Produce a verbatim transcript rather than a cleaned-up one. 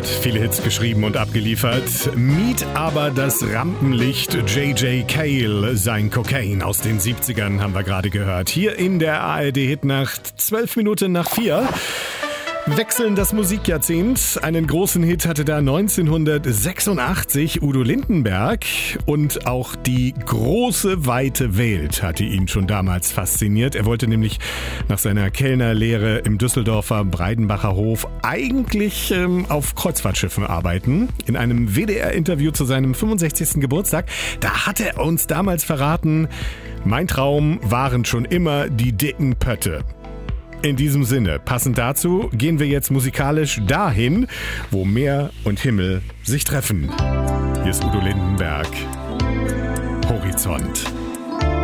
hat viele Hits geschrieben und abgeliefert. Mied aber das Rampenlicht. J J. Cale, sein Cocaine aus den siebzigern haben wir gerade gehört. Hier in der A R D-Hitnacht, zwölf Minuten nach vier. Wechseln das Musikjahrzehnt. Einen großen Hit hatte da neunzehnhundertsechsundachtzig Udo Lindenberg. Und auch die große, weite Welt hatte ihn schon damals fasziniert. Er wollte nämlich nach seiner Kellnerlehre im Düsseldorfer Breidenbacher Hof eigentlich ähm, auf Kreuzfahrtschiffen arbeiten. In einem W D R-Interview zu seinem fünfundsechzigsten Geburtstag, da hat er uns damals verraten, mein Traum waren schon immer die dicken Pötte. In diesem Sinne, passend dazu, gehen wir jetzt musikalisch dahin, wo Meer und Himmel sich treffen. Hier ist Udo Lindenberg. Horizont.